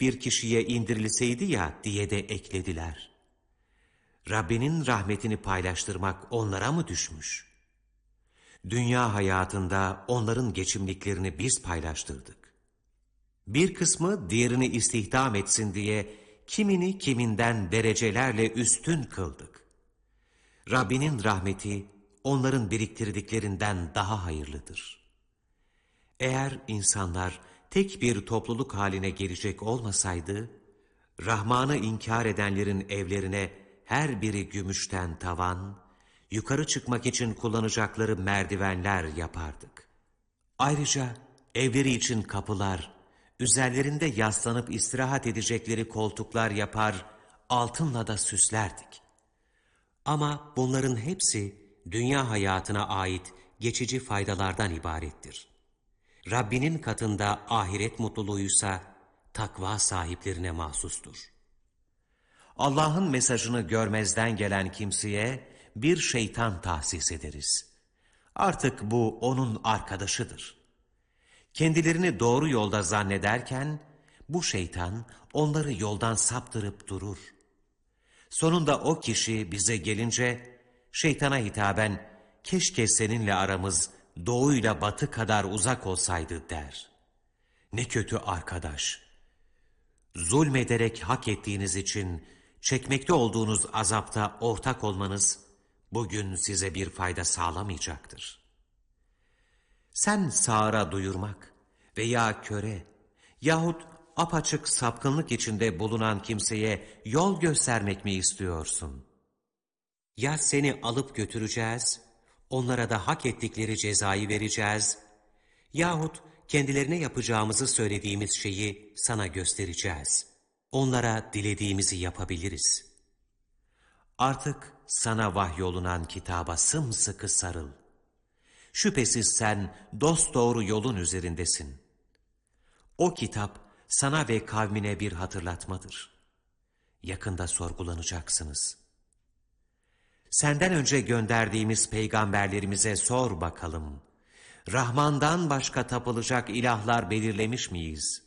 tek bir kişiye indirilseydi ya diye de eklediler. Rabbinin rahmetini paylaştırmak onlara mı düşmüş? Dünya hayatında onların geçimliklerini biz paylaştırdık. Bir kısmı diğerini istihdam etsin diye kimini kiminden derecelerle üstün kıldık. Rabbinin rahmeti onların biriktirdiklerinden daha hayırlıdır. Eğer insanlar tek bir topluluk haline gelecek olmasaydı, Rahman'ı inkar edenlerin evlerine her biri gümüşten tavan, yukarı çıkmak için kullanacakları merdivenler yapardık. Ayrıca evleri için kapılar, üzerlerinde yaslanıp istirahat edecekleri koltuklar yapar, altınla da süslerdik. Ama bunların hepsi dünya hayatına ait geçici faydalardan ibarettir. Rabbinin katında ahiret mutluluğuysa takva sahiplerine mahsustur. Allah'ın mesajını görmezden gelen kimseye bir şeytan tahsis ederiz. Artık bu onun arkadaşıdır. Kendilerini doğru yolda zannederken bu şeytan onları yoldan saptırıp durur. Sonunda o kişi bize gelince şeytana hitaben keşke seninle aramız doğuyla batı kadar uzak olsaydı der. Ne kötü arkadaş! Zulmederek hak ettiğiniz için çekmekte olduğunuz azapta ortak olmanız bugün size bir fayda sağlamayacaktır. Sen sağıra duyurmak veya köre yahut apaçık sapkınlık içinde bulunan kimseye yol göstermek mi istiyorsun? Ya seni alıp götüreceğiz, onlara da hak ettikleri cezayı vereceğiz, yahut kendilerine yapacağımızı söylediğimiz şeyi sana göstereceğiz. Onlara dilediğimizi yapabiliriz. Artık sana vahyolunan kitaba sımsıkı sarıl. Şüphesiz sen dosdoğru yolun üzerindesin. O kitap sana ve kavmine bir hatırlatmadır. Yakında sorgulanacaksınız. Senden önce gönderdiğimiz peygamberlerimize sor bakalım. Rahman'dan başka tapılacak ilahlar belirlemiş miyiz?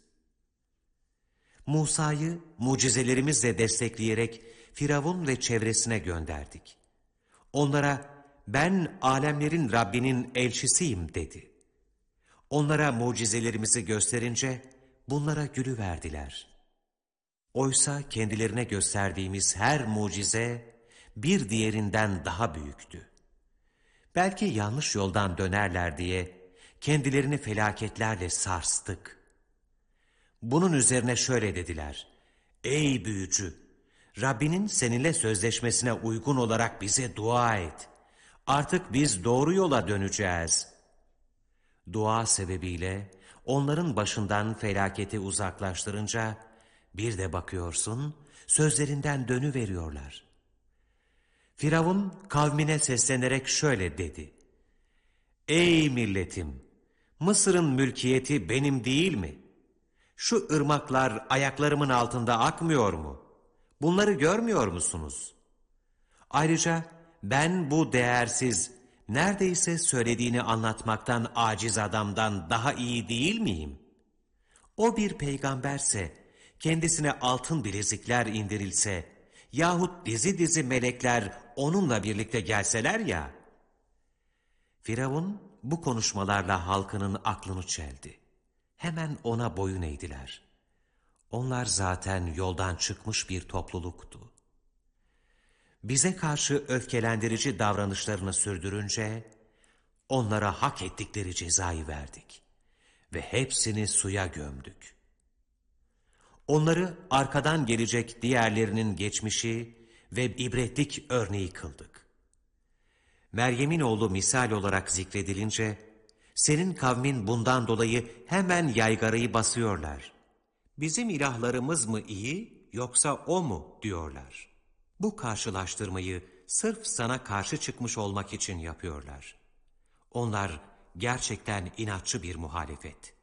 Musa'yı mucizelerimizle destekleyerek Firavun ve çevresine gönderdik. Onlara ben alemlerin Rabbinin elçisiyim dedi. Onlara mucizelerimizi gösterince bunlara gülüverdiler. Oysa kendilerine gösterdiğimiz her mucize bir diğerinden daha büyüktü. Belki yanlış yoldan dönerler diye kendilerini felaketlerle sarstık. Bunun üzerine şöyle dediler: Ey büyücü! Rabbinin seninle sözleşmesine uygun olarak bize dua et. Artık biz doğru yola döneceğiz. Dua sebebiyle onların başından felaketi uzaklaştırınca bir de bakıyorsun sözlerinden dönüveriyorlar. Firavun kavmine seslenerek şöyle dedi: Ey milletim! Mısır'ın mülkiyeti benim değil mi? Şu ırmaklar ayaklarımın altında akmıyor mu? Bunları görmüyor musunuz? Ayrıca ben bu değersiz, neredeyse söylediğini anlatmaktan aciz adamdan daha iyi değil miyim? O bir peygamberse, kendisine altın bilezikler indirilse, yahut dizi dizi melekler onunla birlikte gelseler ya. Firavun bu konuşmalarla halkının aklını çeldi. Hemen ona boyun eğdiler. Onlar zaten yoldan çıkmış bir topluluktu. Bize karşı öfkelendirici davranışlarını sürdürünce onlara hak ettikleri cezayı verdik ve hepsini suya gömdük. Onları arkadan gelecek diğerlerinin geçmişi ve ibretlik örneği kıldık. Meryem'in oğlu misal olarak zikredilince senin kavmin bundan dolayı hemen yaygarayı basıyorlar. Bizim ilahlarımız mı iyi yoksa o mu diyorlar. Bu karşılaştırmayı sırf sana karşı çıkmış olmak için yapıyorlar. Onlar gerçekten inatçı bir muhalefet.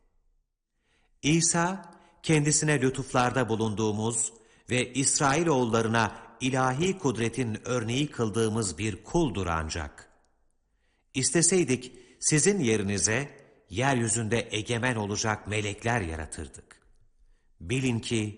İsa kendisine lütuflarda bulunduğumuz ve İsrailoğullarına ilahi kudretin örneği kıldığımız bir kuldur ancak. İsteseydik sizin yerinize yeryüzünde egemen olacak melekler yaratırdık. Bilin ki